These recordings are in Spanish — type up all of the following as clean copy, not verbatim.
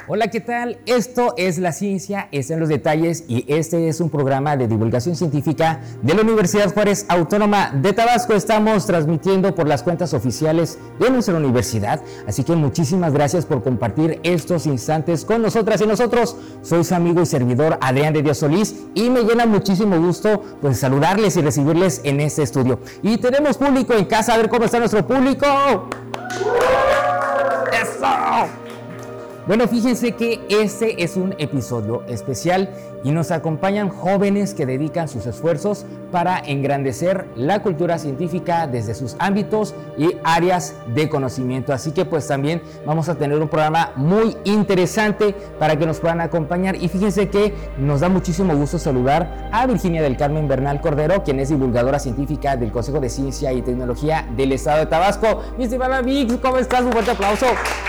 Hola, ¿qué tal? Esto es La Ciencia, está en los detalles y este es un programa de divulgación científica de la Universidad Juárez Autónoma de Tabasco. Estamos transmitiendo por las cuentas oficiales de nuestra universidad, así que muchísimas gracias por compartir estos instantes con nosotras y nosotros. Soy su amigo y servidor Adrián de Dios Solís y me llena muchísimo gusto pues saludarles y recibirles en este estudio. Y tenemos público en casa, a ver cómo está nuestro público. ¡Eso! Bueno, fíjense que este es un episodio especial y nos acompañan jóvenes que dedican sus esfuerzos para engrandecer la cultura científica desde sus ámbitos y áreas de conocimiento. Así que pues también vamos a tener un programa muy interesante para que nos puedan acompañar. Y fíjense que nos da muchísimo gusto saludar a Virginia del Carmen Bernal Cordero, quien es divulgadora científica del Consejo de Ciencia y Tecnología del Estado de Tabasco. Mi estimada Vix, ¿cómo estás? Un fuerte aplauso.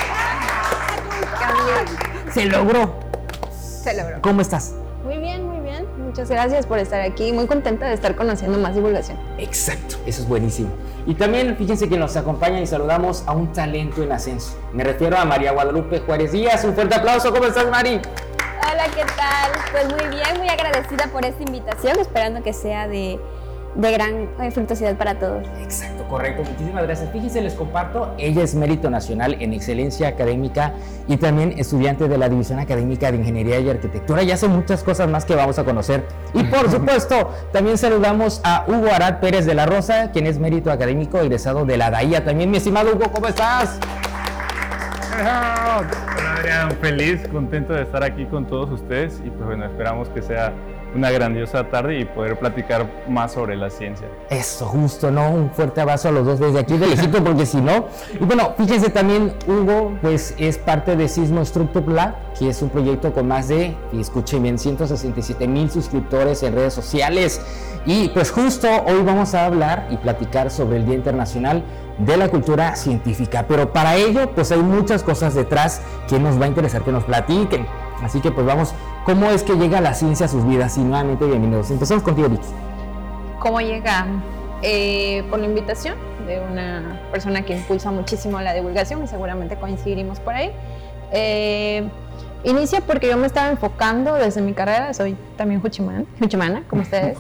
Se logró. ¿Cómo estás? Muy bien, muy bien. Muchas gracias por estar aquí. Muy contenta de estar conociendo más divulgación. Exacto, eso es buenísimo. Y también fíjense que nos acompaña y saludamos a un talento en ascenso. Me refiero a María Guadalupe Juárez Díaz. Un fuerte aplauso. ¿Cómo estás, Mari? Hola, ¿qué tal? Pues muy bien, muy agradecida por esta invitación, esperando que sea de gran fructuosidad para todos. Exacto, correcto. Muchísimas gracias. Fíjense, les comparto, ella es mérito nacional en excelencia académica y también estudiante de la División Académica de Ingeniería y Arquitectura y hace muchas cosas más que vamos a conocer. Y por supuesto, también saludamos a Hugo Arad Pérez de la Rosa, quien es mérito académico egresado de la DAIA. También, mi estimado Hugo, ¿cómo estás? Hola, Adrián, feliz, contento de estar aquí con todos ustedes y pues bueno, esperamos que sea una grandiosa tarde y poder platicar más sobre la ciencia. Eso, justo, ¿no? Un fuerte abrazo a los dos desde aquí de lejito, porque si no... Y bueno, fíjense también, Hugo, pues es parte de Sismo Structure Lab, que es un proyecto con más de, y escuchen bien, 167,000 suscriptores en redes sociales. Y pues justo hoy vamos a hablar y platicar sobre el Día Internacional de la Cultura Científica. Pero para ello, pues hay muchas cosas detrás que nos va a interesar que nos platiquen. Así que pues vamos, ¿cómo es que llega la ciencia a sus vidas? Y nuevamente bienvenidos. Empezamos contigo, Vicky. ¿Cómo llega? Por la invitación de una persona que impulsa muchísimo la divulgación y seguramente coincidiremos por ahí. Inicia porque yo me estaba enfocando desde mi carrera, soy también juchimana, como ustedes,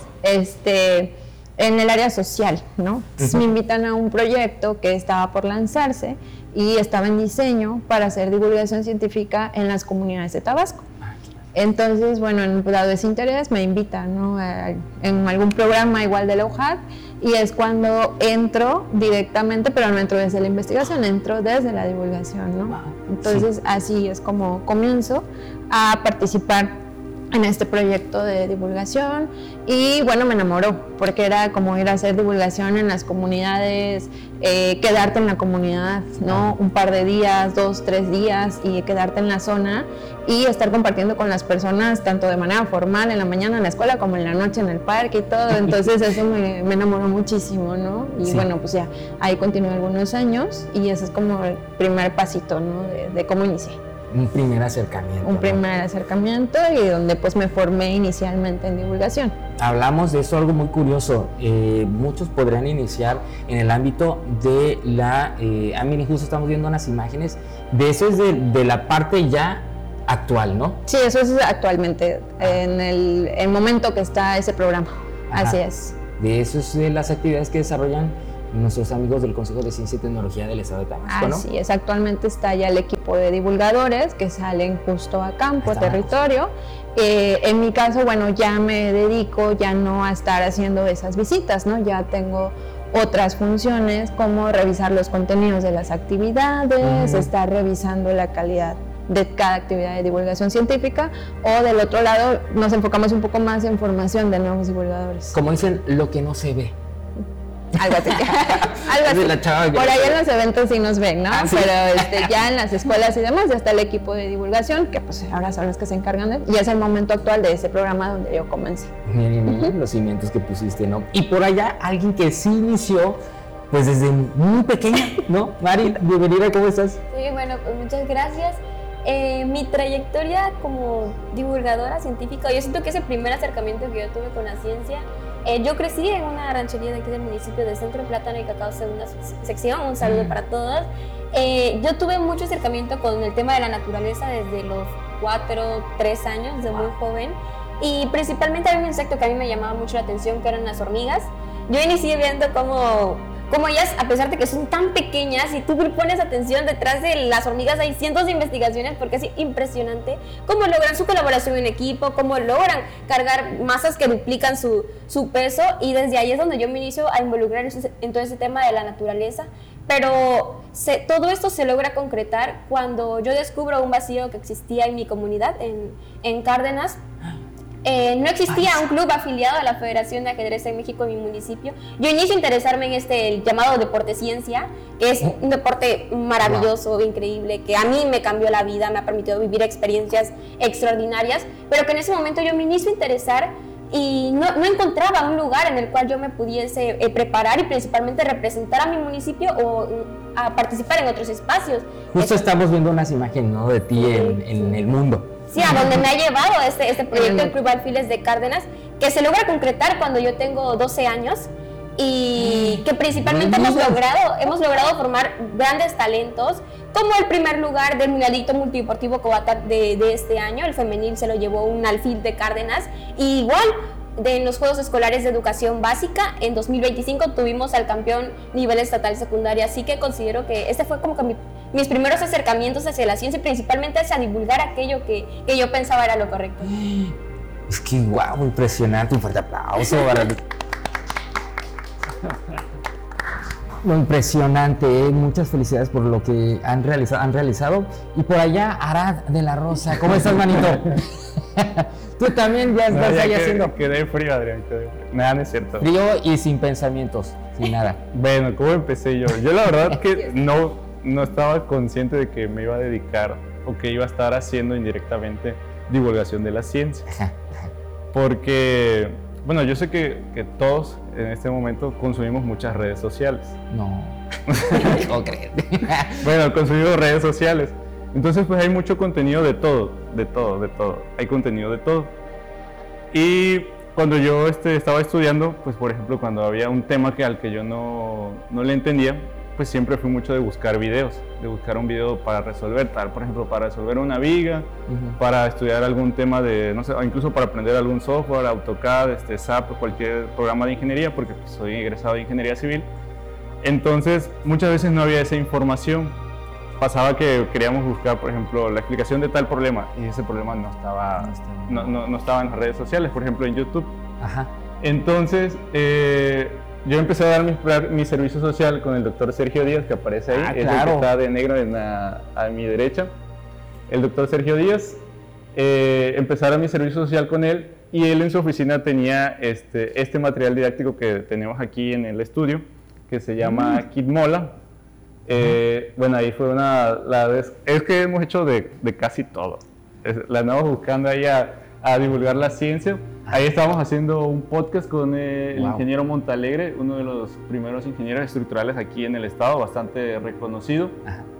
en el área social, ¿no? Entonces me invitan a un proyecto que estaba por lanzarse y estaba en diseño para hacer divulgación científica en las comunidades de Tabasco. Entonces, bueno, dado ese interés, me invitan, ¿no? En algún programa igual de la UJAD y es cuando entro directamente, pero no entro desde la investigación, entro desde la divulgación, ¿no? Entonces, así es como comienzo a participar en este proyecto de divulgación y bueno, me enamoró porque era como ir a hacer divulgación en las comunidades, quedarte en la comunidad, ¿no? Un par de días, 2, 3 días y quedarte en la zona y estar compartiendo con las personas tanto de manera formal en la mañana en la escuela como en la noche en el parque y todo, entonces eso me enamoró muchísimo, ¿no? Y bueno, pues ya ahí continué algunos años y ese es como el primer pasito, ¿no? De cómo inicié. Un primer acercamiento. Un primer acercamiento y donde pues me formé inicialmente en divulgación. Hablamos de eso, algo muy curioso. Muchos podrían iniciar en el ámbito de la... miren, justo estamos viendo unas imágenes. De eso es de la parte ya actual, ¿no? Sí, eso es actualmente, en el momento que está ese programa. Ajá. Así es. De eso es de las actividades que desarrollan nuestros amigos del Consejo de Ciencia y Tecnología del Estado de Tabasco, ¿no? Así es, actualmente está ya el equipo de divulgadores que salen justo a campo, a territorio. En mi caso, bueno, ya me dedico ya no a estar haciendo esas visitas, ¿no? Ya tengo otras funciones como revisar los contenidos de las actividades, estar revisando la calidad de cada actividad de divulgación científica, o del otro lado nos enfocamos un poco más en formación de nuevos divulgadores. Como dicen, lo que no se ve. Algo así. Por ahí en los eventos sí nos ven, ¿no? ¿Sí? Pero ya en las escuelas y demás ya está el equipo de divulgación, que pues ahora son los que se encargan de, y es el momento actual de ese programa donde yo comencé. Los cimientos que pusiste, ¿no? Y por allá alguien que sí inició pues desde muy pequeña, ¿no? Mari, bienvenida, ¿cómo estás? Sí, bueno, pues muchas gracias. Mi trayectoria como divulgadora científica, yo siento que ese primer acercamiento que yo tuve con la ciencia Yo crecí en una ranchería de aquí del municipio de Centro Plátano y Cacao, segunda sección. Un saludo para todos. Yo tuve mucho acercamiento con el tema de la naturaleza desde los 4, 3 años, desde muy joven. Y principalmente había un insecto que a mí me llamaba mucho la atención, que eran las hormigas. Yo inicié viendo cómo ellas, a pesar de que son tan pequeñas, y tú pones atención, detrás de las hormigas hay cientos de investigaciones, porque es impresionante cómo logran su colaboración en equipo, cómo logran cargar masas que duplican su peso, y desde ahí es donde yo me inicio a involucrar en todo ese tema de la naturaleza. Pero todo esto se logra concretar cuando yo descubro un vacío que existía en mi comunidad, en Cárdenas. No existía un club afiliado a la Federación de Ajedrez en México, en mi municipio. Yo inicio a interesarme en el llamado deporte ciencia, que es un deporte maravilloso, increíble, que a mí me cambió la vida, me ha permitido vivir experiencias extraordinarias, pero que en ese momento yo me inicio a interesar y no encontraba un lugar en el cual yo me pudiese preparar y principalmente representar a mi municipio o a participar en otros espacios. Justo estamos viendo unas imágenes, ¿no?, de ti en el mundo. Sí, a donde me ha llevado este proyecto del Club Alfiles de Cárdenas, que se logra concretar cuando yo tengo 12 años y que principalmente hemos logrado formar grandes talentos, como el primer lugar del Mundialito Multideportivo Coatac de este año. El femenil se lo llevó un alfil de Cárdenas, y igual en los Juegos Escolares de Educación Básica en 2025 tuvimos al campeón nivel estatal secundaria, así que considero que este fue como que mis primeros acercamientos hacia la ciencia y principalmente hacia divulgar aquello que yo pensaba era lo correcto. Es que wow, impresionante, un fuerte aplauso para impresionante, muchas felicidades por lo que han realizado. Y por allá, Arad de la Rosa, ¿cómo estás, manito? Tú también ya estás ahí haciendo... Quedé frío, Adrián, quedé frío. Nada, no es cierto. Frío y sin pensamientos, sin nada. Bueno, ¿cómo empecé yo? Yo la verdad que no estaba consciente de que me iba a dedicar o que iba a estar haciendo indirectamente divulgación de la ciencia. Porque, bueno, yo sé que todos en este momento consumimos muchas redes sociales. No creer. Bueno, consumimos redes sociales. Entonces, pues hay mucho contenido de todo. Hay contenido de todo. Y cuando yo estaba estudiando, pues por ejemplo, cuando había un tema al que yo no le entendía, pues siempre fui mucho de buscar videos, de buscar un video para resolver por ejemplo, para resolver una viga, para estudiar algún tema de, no sé, o incluso para aprender algún software, AutoCAD, SAP, cualquier programa de ingeniería, porque pues, soy egresado de ingeniería civil. Entonces, muchas veces no había esa información. Pasaba que queríamos buscar, por ejemplo, la explicación de tal problema, y ese problema no estaba en las redes sociales, por ejemplo, en YouTube. Ajá. Entonces, yo empecé a dar mi servicio social con el doctor Sergio Díaz, que aparece ahí, es el que está de negro a mi derecha. El doctor Sergio Díaz, empecé a dar mi servicio social con él, y él en su oficina tenía este material didáctico que tenemos aquí en el estudio, que se llama Kit Mola. Bueno, ahí fue es que hemos hecho de casi todo. La andamos buscando ahí a divulgar la ciencia. Ahí estábamos haciendo un podcast con el ingeniero Montalegre, uno de los primeros ingenieros estructurales aquí en el estado, bastante reconocido.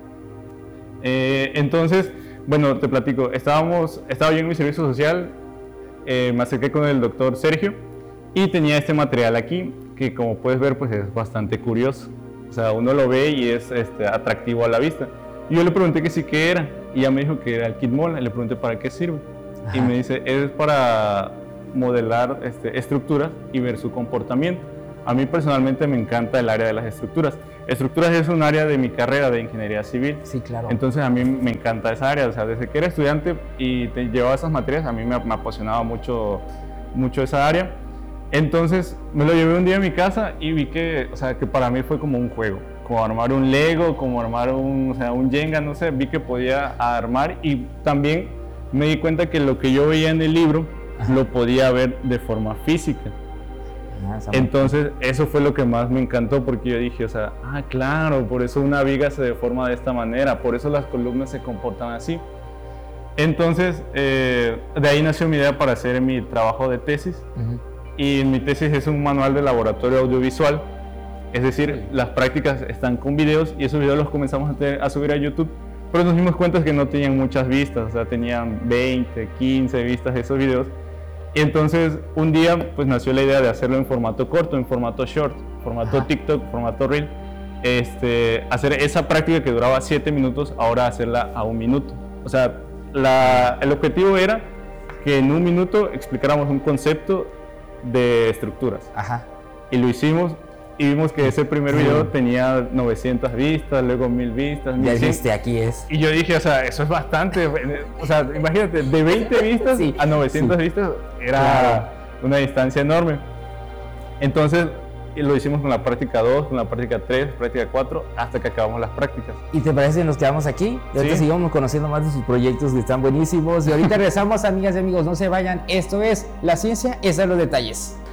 Entonces, bueno, te platico, estaba yo en mi servicio social, me acerqué con el doctor Sergio y tenía este material aquí, que como puedes ver, pues es bastante curioso. O sea, uno lo ve y es atractivo a la vista. Y yo le pregunté que sí, qué era, y ella me dijo que era el Kit Mola, y le pregunté para qué sirve. Ajá. Y me dice, es para modelar estructuras y ver su comportamiento. A mí personalmente me encanta el área de las estructuras. Estructuras es un área de mi carrera de ingeniería civil. Sí, claro. Entonces a mí me encanta esa área. O sea, desde que era estudiante y llevaba esas materias, a mí me apasionaba mucho esa área. Entonces me lo llevé un día a mi casa y vi que para mí fue como un juego, como armar un Lego, como armar un Jenga, no sé, vi que podía armar, y también me di cuenta que lo que yo veía en el libro lo podía ver de forma física. Entonces eso fue lo que más me encantó, porque yo dije, claro, por eso una viga se deforma de esta manera, por eso las columnas se comportan así. Entonces de ahí nació mi idea para hacer mi trabajo de tesis. Y mi tesis es un manual de laboratorio audiovisual, es decir, las prácticas están con videos, y esos videos los comenzamos a subir a YouTube, pero nos dimos cuenta que no tenían muchas vistas, o sea, tenían 20, 15 vistas esos videos. Y entonces un día pues nació la idea de hacerlo en formato corto, en formato short, formato TikTok, formato Reel. Hacer esa práctica que duraba 7 minutos, ahora hacerla a 1 minuto. O sea, el objetivo era que en 1 minuto explicáramos un concepto de estructuras. Ajá. Y lo hicimos y vimos que ese primer video tenía 900 vistas, luego 1000 vistas. Ya viste, aquí es. Y yo dije, o sea, eso es bastante. O sea, imagínate, de 20 vistas Sí, a 900 sí. vistas era Claro. una distancia enorme. Entonces, lo hicimos con la práctica 2, con la práctica 3, práctica 4, hasta que acabamos las prácticas. ¿Y te parece que nos quedamos aquí? Y ahorita Sí. sigamos conociendo más de sus proyectos que están buenísimos. Y ahorita regresamos, amigas y amigos, no se vayan. Esto es La Ciencia está en los detalles.